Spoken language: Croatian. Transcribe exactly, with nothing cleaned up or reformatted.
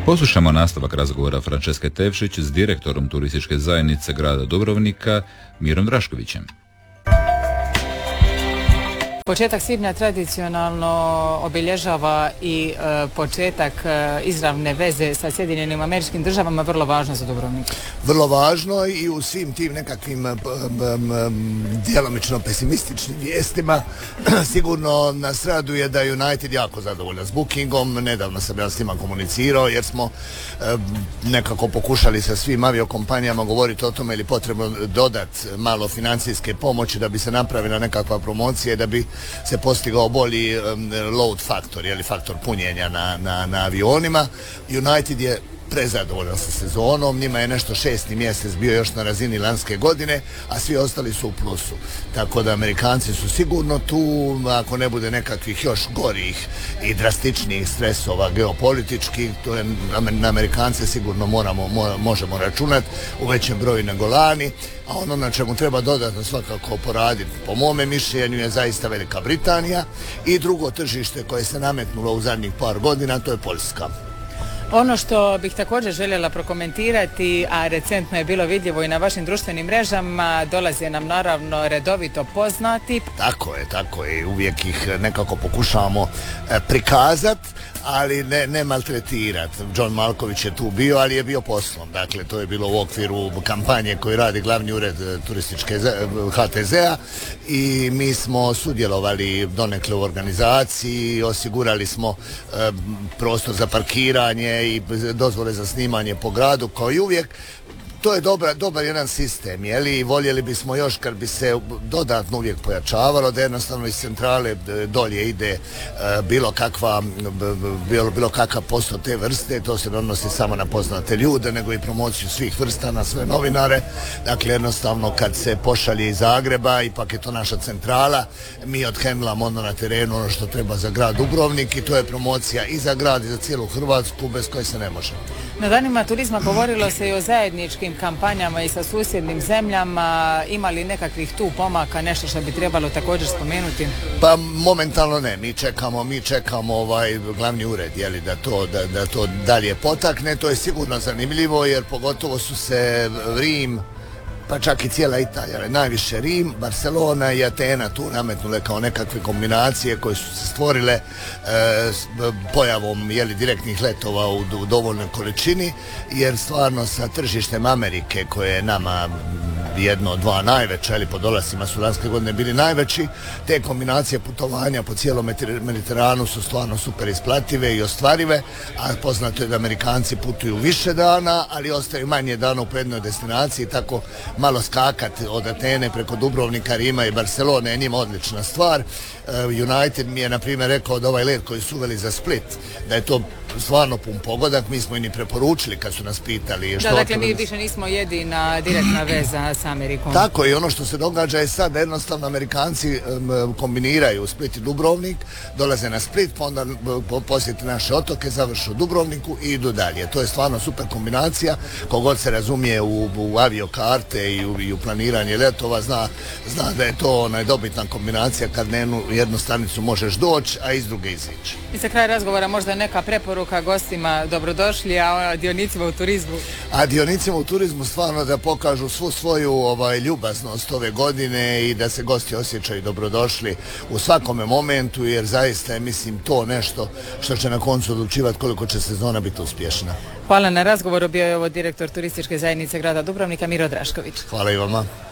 Poslušamo nastavak razgovora Franceske Tevšić s direktorom turističke zajednice grada Dubrovnika Mirom Draškovićem. Početak svibnja tradicionalno obilježava i e, početak e, izravne veze sa Sjedinjenim Američkim Državama, vrlo važno za Dubrovnik. Vrlo važno i u svim tim nekakvim m, m, m, djelomično pesimističnim vijestima sigurno nas raduje da je United jako zadovoljan s bookingom. Nedavno sam ja s njima komunicirao jer smo e, nekako pokušali sa svim aviokompanijama govoriti o tome ili potrebno dodati malo financijske pomoći da bi se napravila nekakva promocija i da bi se postigao bolji um, load faktor, ili faktor punjenja na, na, na avionima. United je prezadovoljan sa sezonom, njima je nešto šesti mjesec bio još na razini lanjske godine, a svi ostali su u plusu. Tako da Amerikanci su sigurno tu, ako ne bude nekakvih još gorih i drastičnijih stresova geopolitičkih, to je na Amerikance sigurno moramo, mo, možemo računati u većem broju nego lani, a ono na čemu treba dodatno svakako poraditi, po mome mišljenju, je zaista Velika Britanija i drugo tržište koje se nametnulo u zadnjih par godina, to je Poljska. Ono što bih također željela prokomentirati, a recentno je bilo vidljivo i na vašim društvenim mrežama, dolaze nam naravno redovito poznati. Tako je, tako je. Uvijek ih nekako pokušavamo e, prikazati, ali ne, ne maltretirati. John Malković je tu bio, ali je bio poslom. Dakle, to je bilo u okviru kampanje koju radi glavni ured turističke H T Z-a i mi smo sudjelovali donekle u organizaciji, osigurali smo e, prostor za parkiranje i dozvole za snimanje po gradu, kao i uvijek. To je dobar, dobar jedan sistem, jeli, voljeli bismo još kad bi se dodatno uvijek pojačavalo, da jednostavno iz centrale dolje ide e, bilo kakva, bilo, bilo kakav posto te vrste, to se ne odnosi samo na poznate ljude, nego i promociju svih vrsta na sve novinare. Dakle, jednostavno kad se pošalje iz Zagreba, ipak je to naša centrala, mi odhendlamo ono na terenu ono što treba za grad Dubrovnik i to je promocija i za grad i za cijelu Hrvatsku, bez koje se ne može. Na danima turizma govorilo se i o zajedničkim kampanjama i sa susjednim zemljama. Ima li nekakvih tu pomaka, nešto što bi trebalo također spomenuti? Pa momentalno ne, mi čekamo, mi čekamo ovaj glavni ured, jeli, da to, da, da to dalje potakne. To je sigurno zanimljivo jer pogotovo su se Rim, pa čak i cijela Italija, najviše Rim, Barcelona i Atena tu nametnule kao nekakve kombinacije koje su se stvorile e, s pojavom jeli, direktnih letova u, u dovoljnoj količini, jer stvarno sa tržištem Amerike, koje je nama jedno od dva najveća, ili po dolascima su lanjske godine bili najveći, te kombinacije putovanja po cijelom Mediteranu su stvarno super isplative i ostvarive, a poznato je da Amerikanci putuju više dana, ali ostaju manje dana u jednoj destinaciji, tako malo skakati od Atene preko Dubrovnika, Rima i Barcelone je njima odlična stvar. United mi je na primjer rekao da ovaj let koji su uveli za Split, da je to stvarno pun pogodak, mi smo i ni preporučili kad su nas pitali. Da, dakle mi više nismo jedina direktna veza sa Amerikom. Tako i ono što se događa je sad jednostavno Amerikanci um, kombiniraju Split i Dubrovnik, dolaze na Split, pa onda posjeti naše otoke, završu u Dubrovniku i idu dalje. To je stvarno super kombinacija, kogod se razumije u, u aviokarte i u, i u planiranje letova zna, zna da je to onaj dobitna kombinacija kad na jednu, jednu stanicu možeš doći, a iz druge izići. I za kraj razgovora možda neka preporuka gostima, dobrodošli, a dionicima u turizmu? A dionicima u turizmu stvarno da pokažu svu svoju ovaj, ljubaznost ove godine i da se gosti osjećaju dobrodošli u svakome momentu, jer zaista je, mislim, to nešto što će na koncu odlučivati koliko će sezona biti uspješna. Hvala na razgovoru, bio je ovo direktor turističke zajednice grada Dubrovnika Miro Drašković. Hvala i vama.